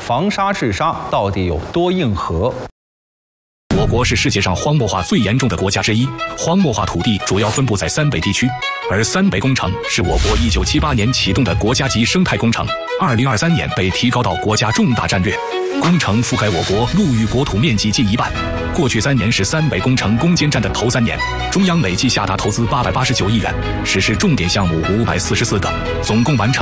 防沙治沙到底有多硬核？ 我国是世界上荒漠化最严重的国家之一，荒漠化土地主要分布在3北地区，而3北工程是我国1978年启动的国家级生态工程，2023年被提高到国家重大战略。工程覆盖我国陆域国土面积近1半。过去3年是3北工程攻坚战的头3年，中央累计下达投资889亿元，实施重点项目544个，总共完成